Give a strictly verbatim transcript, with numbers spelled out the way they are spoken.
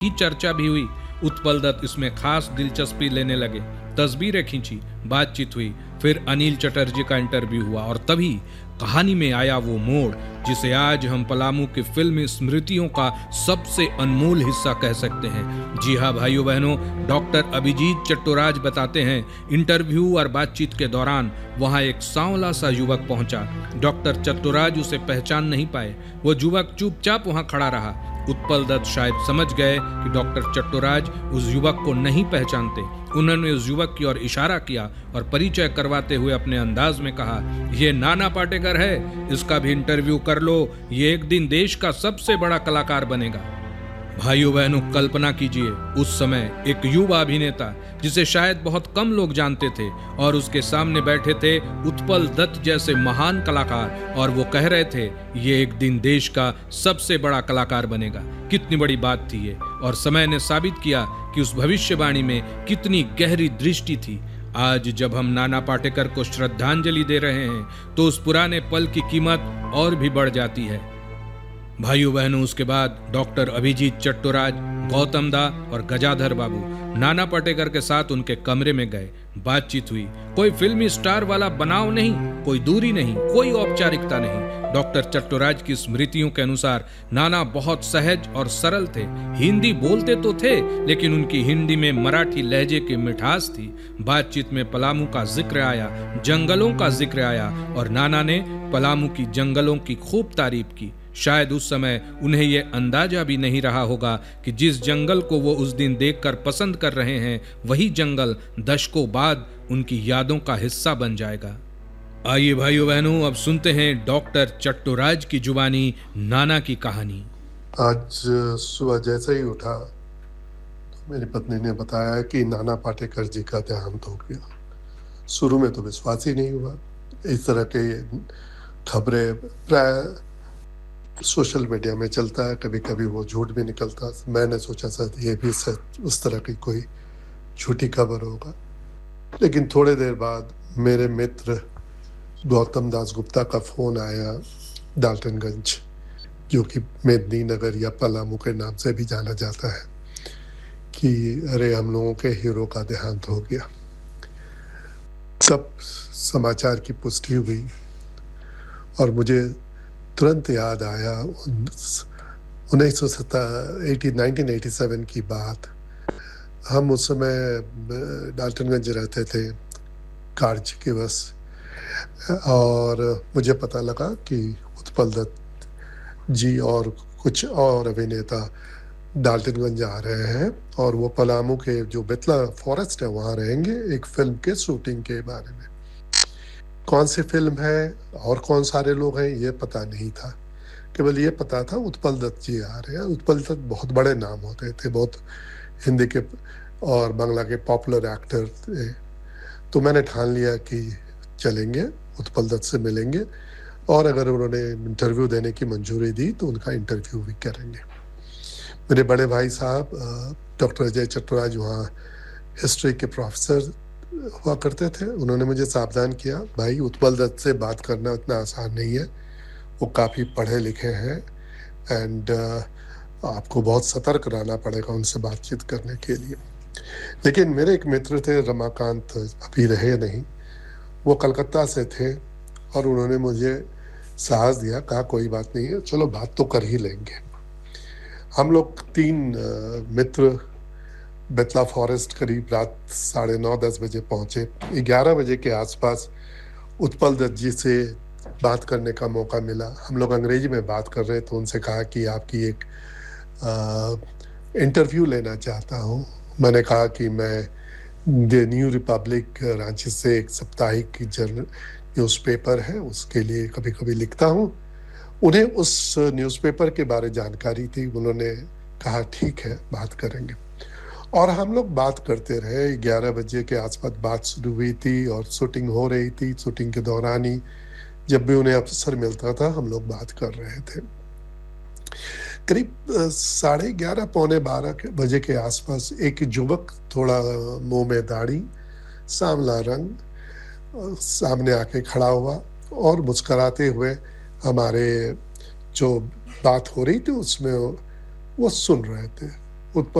की चर्चा भी हुई। उत्पल दत्त इसमें खास दिलचस्पी लेने लगे। तस्वीरें खींची, बातचीत हुई, फिर अनिल चटर्जी का इंटरव्यू हुआ और तभी कहानी में आया वो मोड़ जिसे आज हम पलामू की फिल्मी स्मृतियों का सबसे अनमोल हिस्सा कह सकते हैं। जी हाँ भाइयों बहनों, डॉक्टर अभिजीत चट्टोराज बताते हैं, इंटरव्यू और बातचीत के दौरान वहां एक सांवला सा युवक पहुंचा। डॉक्टर चट्टोराज उसे पहचान नहीं पाए। वो युवक चुपचाप वहां खड़ा रहा। उत्पल दत्त शायद समझ गए कि डॉक्टर चट्टोराज उस युवक को नहीं पहचानते। उन्होंने उस युवक की ओर इशारा किया और परिचय करवाते हुए अपने अंदाज में कहा, ये नाना पाटेकर है, इसका भी इंटरव्यू कर लो, ये एक दिन देश का सबसे बड़ा कलाकार बनेगा। भाइयों बहनों, कल्पना कीजिए, उस समय एक युवा अभिनेता जिसे शायद बहुत कम लोग जानते थे और उसके सामने बैठे थे उत्पल दत्त जैसे महान कलाकार और वो कह रहे थे ये एक दिन देश का सबसे बड़ा कलाकार बनेगा। कितनी बड़ी बात थी ये, और समय ने साबित किया कि उस भविष्यवाणी में कितनी गहरी दृष्टि थी। आज जब हम नाना पाटेकर को श्रद्धांजलि दे रहे हैं तो उस पुराने पल की कीमत और भी बढ़ जाती है। भाइयों बहनों, उसके बाद डॉक्टर अभिजीत चट्टोराज, गौतम दा और गजाधर बाबू नाना पाटेकर के साथ उनके कमरे में गए। बातचीत हुई। कोई फिल्मी स्टार वाला बनाव नहीं, कोई दूरी नहीं, कोई औपचारिकता नहीं। डॉक्टर चट्टोराज की स्मृतियों के अनुसार नाना बहुत सहज और सरल थे। हिंदी बोलते तो थे लेकिन उनकी हिंदी में मराठी लहजे की मिठास थी। बातचीत में पलामू का जिक्र आया, जंगलों का जिक्र आया और नाना ने पलामू की जंगलों की खूब तारीफ की। शायद उस समय उन्हें यह अंदाजा भी नहीं रहा होगा कि जिस जंगल को वो उस दिन देखकर पसंद कर रहे हैं वही जंगल दशकों बाद उनकी यादों का हिस्सा बन जाएगा। आइए भाइयों बहनों, अब सुनते हैं डॉक्टर चट्टोराज की जुबानी नाना की कहानी। आज सुबह जैसे ही उठा तो मेरी पत्नी ने बताया कि नाना पाटेकर जी का देहांत हो गया। शुरू में तो विश्वास ही नहीं हुआ। इस तरह के खबरें प्राय सोशल मीडिया में चलता है, कभी कभी वो झूठ भी निकलता। मैंने सोचा शायद ये भी सच उस तरह की कोई झूठी खबर होगा। लेकिन थोड़े देर बाद मेरे मित्र गौतम दास गुप्ता का फ़ोन आया डाल्टनगंज, जो कि मेदिनीनगर या पलामू के नाम से भी जाना जाता है, कि अरे हम लोगों के हीरो का देहांत हो गया। सब समाचार की पुष्टि हुई और मुझे तुरंत याद आया उन्नीस सौ सत्तासी की बात। हम उस समय डाल्टनगंज रहते थे कार्य के बस, और मुझे पता लगा कि उत्पल दत्त जी और कुछ और अभिनेता डाल्टनगंज आ रहे हैं और वो पलामू के जो बेतला फॉरेस्ट है वहाँ रहेंगे एक फिल्म के शूटिंग के बारे में। कौन सी फिल्म है और कौन सारे लोग हैं ये पता नहीं था, केवल ये पता था उत्पल दत्त जी आ रहे हैं। उत्पल दत्त बहुत बड़े नाम होते थे, बहुत हिंदी के और बांग्ला के पॉपुलर एक्टर थे। तो मैंने ठान लिया कि चलेंगे, उत्पल दत्त से मिलेंगे और अगर उन्होंने इंटरव्यू देने की मंजूरी दी तो उनका इंटरव्यू भी करेंगे। मेरे बड़े भाई साहब डॉक्टर अजय चट्टोराज वहाँ हिस्ट्री के प्रोफेसर हुआ करते थे। उन्होंने मुझे सावधान किया, भाई उत्पल दत्त से बात करना उतना आसान नहीं है, वो काफ़ी पढ़े लिखे हैं एंड uh, आपको बहुत सतर्क रहना पड़ेगा उनसे बातचीत करने के लिए। लेकिन मेरे एक मित्र थे रमाकांत, अभी रहे नहीं, वो कलकत्ता से थे और उन्होंने मुझे साहस दिया, कहा कोई बात नहीं है, चलो बात तो कर ही लेंगे। हम लोग तीन uh, मित्र बेतला फॉरेस्ट करीब रात साढ़े नौ दस बजे पहुँचे। ग्यारह बजे के आसपास उत्पल दत्त जी से बात करने का मौका मिला। हम लोग अंग्रेजी में बात कर रहे तो उनसे कहा कि आपकी एक आ, इंटरव्यू लेना चाहता हूँ। मैंने कहा कि मैं द न्यू रिपब्लिक रांची से एक साप्ताहिक जर्नल न्यूज़पेपर है उसके लिए कभी कभी लिखता हूँ। उन्हें उस न्यूज़पेपर के बारे जानकारी थी। उन्होंने कहा ठीक है, बात करेंगे और हम लोग बात करते रहे। ग्यारह बजे के आसपास बात शुरू हुई थी और शूटिंग हो रही थी। शूटिंग के दौरान ही जब भी उन्हें अवसर मिलता था हम लोग बात कर रहे थे। करीब साढ़े ग्यारह पौने बारह बजे के आसपास एक युवक, थोड़ा मुंह में दाढ़ी, सांवला रंग, सामने आके खड़ा हुआ और मुस्कराते हुए हमारे जो बात हो रही थी उसमें वो सुन रहे थे। उत्पल